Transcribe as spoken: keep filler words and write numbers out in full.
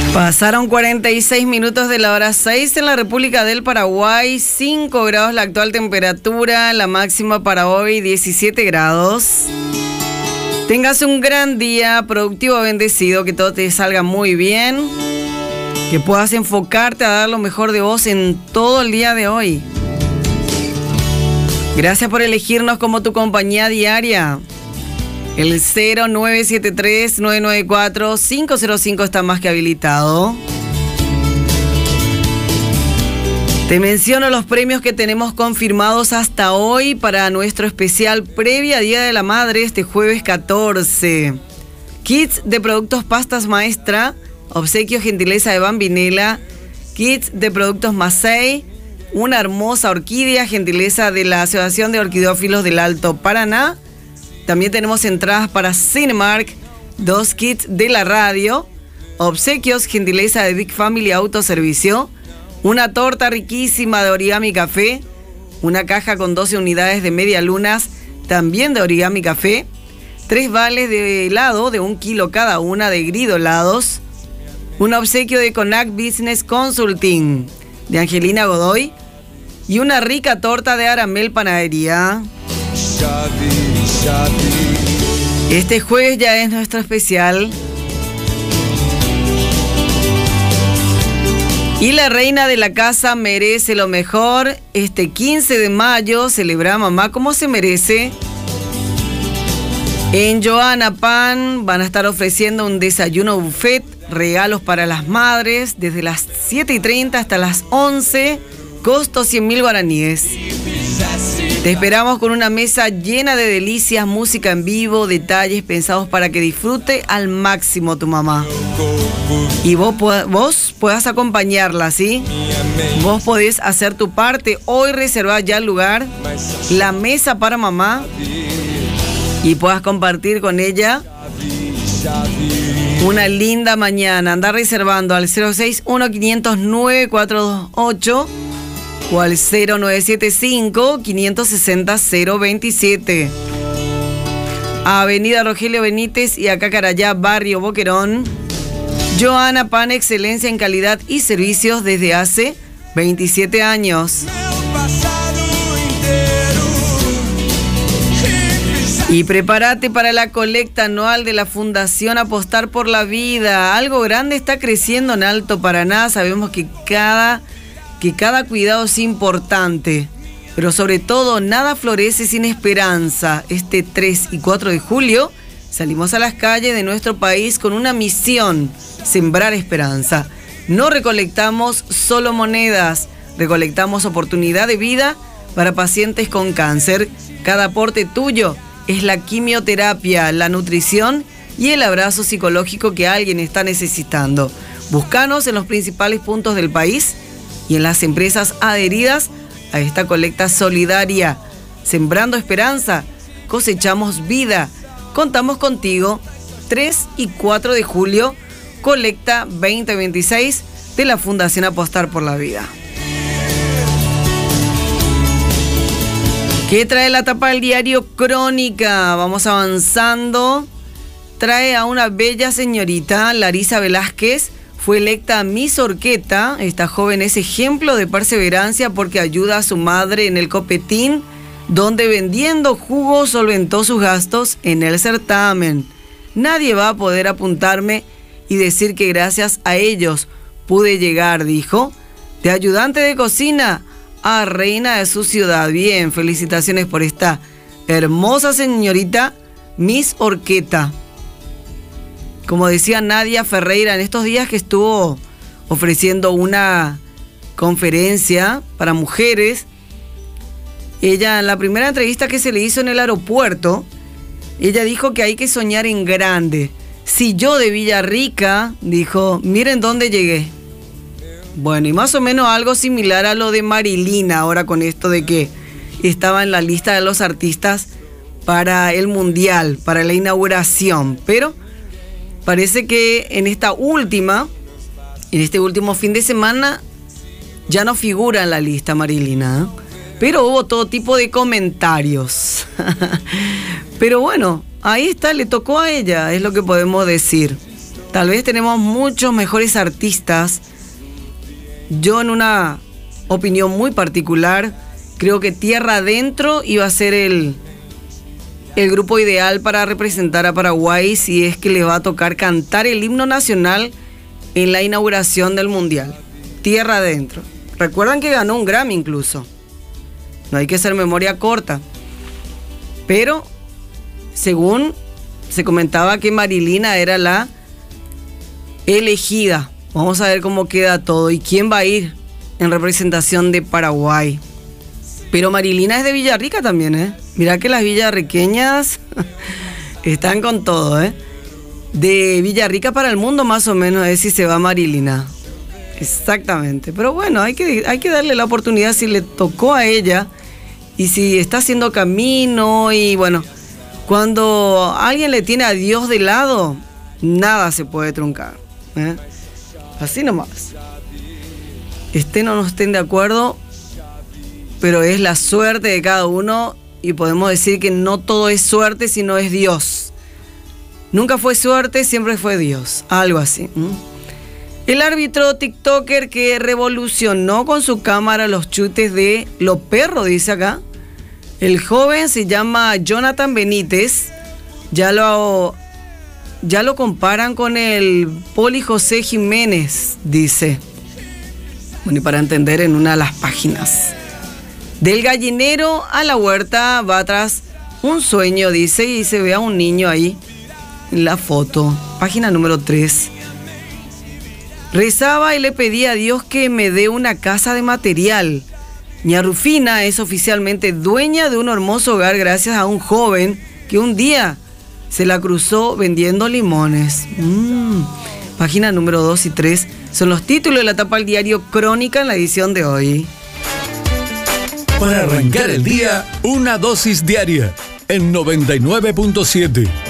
Pasaron cuarenta y seis minutos de la hora seis en la República del Paraguay, cinco grados la actual temperatura, la máxima para hoy diecisiete grados. Tengas un gran día, productivo, bendecido, que todo te salga muy bien, que puedas enfocarte a dar lo mejor de vos en todo el día de hoy. Gracias por elegirnos como tu compañía diaria. El cero nueve siete tres, nueve nueve cuatro, cinco cero cinco está más que habilitado. Te menciono los premios que tenemos confirmados hasta hoy para nuestro especial previa Día de la Madre este jueves catorce. Kits de productos pastas maestra, obsequio gentileza de Bambinela, kits de productos Masei, una hermosa orquídea gentileza de la Asociación de Orquideófilos del Alto Paraná. También tenemos entradas para Cinemark, dos kits de la radio, obsequios gentileza de Big Family Autoservicio, una torta riquísima de Origami Café, una caja con doce unidades de media lunas, también de Origami Café, tres vales de helado de un kilo cada una de Grido Helados, un obsequio de Conac Business Consulting de Angelina Godoy y una rica torta de Aramel Panadería. Este jueves ya es nuestro especial. Y la reina de la casa merece lo mejor. Este quince de mayo celebra a mamá como se merece. En Joana Pan van a estar ofreciendo un desayuno buffet, regalos para las madres, desde las siete y treinta hasta las once, costo cien mil guaraníes. Te esperamos con una mesa llena de delicias, música en vivo, detalles pensados para que disfrute al máximo tu mamá. Y vos, vos puedas acompañarla, ¿sí? Vos podés hacer tu parte. Hoy reservar ya el lugar, la mesa para mamá, y puedas compartir con ella una linda mañana. Anda reservando al cero seis uno, quinientos nueve, cuatrocientos veintiocho o al cero nueve siete cinco, quinientos sesenta, cero veintisiete. Avenida Rogelio Benítez y Acacarayá, Barrio Boquerón. Joana Pan, excelencia en calidad y servicios desde hace veintisiete años. Y prepárate para la colecta anual de la Fundación Apostar por la Vida. Algo grande está creciendo en Alto Paraná. Sabemos que cada, que cada cuidado es importante, pero sobre todo nada florece sin esperanza. Este tres y cuatro de julio salimos a las calles de nuestro país con una misión: sembrar esperanza. No recolectamos solo monedas, recolectamos oportunidad de vida para pacientes con cáncer. Cada aporte tuyo es la quimioterapia, la nutrición y el abrazo psicológico que alguien está necesitando. Búscanos en los principales puntos del país y en las empresas adheridas a esta colecta solidaria. Sembrando esperanza, cosechamos vida. Contamos contigo. tres y cuatro de julio, colecta veinte veintiséis de la Fundación Apostar por la Vida. ¿Qué trae la tapa del diario Crónica? Vamos avanzando. Trae a una bella señorita, Larisa Velázquez. Fue electa Miss Orqueta. Esta joven es ejemplo de perseverancia porque ayuda a su madre en el copetín, donde vendiendo jugo solventó sus gastos en el certamen. Nadie va a poder apuntarme y decir que gracias a ellos pude llegar, dijo. De ayudante de cocina a reina de su ciudad. Bien, felicitaciones por esta hermosa señorita Miss Orqueta. Como decía Nadia Ferreira en estos días que estuvo ofreciendo una conferencia para mujeres, ella en la primera entrevista que se le hizo en el aeropuerto, ella dijo que hay que soñar en grande. Si yo de Villarrica, dijo, miren dónde llegué. Bueno, y más o menos algo similar a lo de Marilina, ahora con esto de que estaba en la lista de los artistas para el Mundial, para la inauguración. Pero parece que en esta última, en este último fin de semana, ya no figura en la lista Marilina, ¿eh? Pero hubo todo tipo de comentarios. Pero bueno, ahí está, le tocó a ella, es lo que podemos decir. Tal vez tenemos muchos mejores artistas. Yo, en una opinión muy particular, creo que Tierra Adentro iba a ser el, el grupo ideal para representar a Paraguay si es que le va a tocar cantar el himno nacional en la inauguración del Mundial. Tierra Adentro. Recuerdan que ganó un Grammy incluso. No hay que hacer memoria corta. Pero, según se comentaba que Marilina era la elegida. Vamos a ver cómo queda todo y quién va a ir en representación de Paraguay. Pero Marilina es de Villarrica también, ¿eh? Mirá que las villarriqueñas están con todo, ¿eh? De Villarrica para el mundo más o menos es si se va Marilina. Exactamente. Pero bueno, hay que, hay que darle la oportunidad si le tocó a ella y si está haciendo camino. Y bueno, cuando alguien le tiene a Dios de lado, nada se puede truncar, ¿eh? Así nomás. Estén o no estén de acuerdo, pero es la suerte de cada uno y podemos decir que no todo es suerte, sino es Dios. Nunca fue suerte, siempre fue Dios. Algo así. ¿Mm? El árbitro TikToker que revolucionó con su cámara los chutes de los perros, dice acá. El joven se llama Jonathan Benítez. Ya lo, ya lo comparan con el Poli José Jiménez, dice. Bueno, y para entender en una de las páginas. Del gallinero a la huerta va atrás un sueño, dice, y se ve a un niño ahí en la foto. Página número tres. Rezaba y le pedía a Dios que me dé una casa de material. Ña Rufina es oficialmente dueña de un hermoso hogar gracias a un joven que un día se la cruzó vendiendo limones. Mm. Página número dos y tres son los títulos de la tapa del diario Crónica en la edición de hoy. Para arrancar el día, una dosis diaria en noventa y nueve punto siete.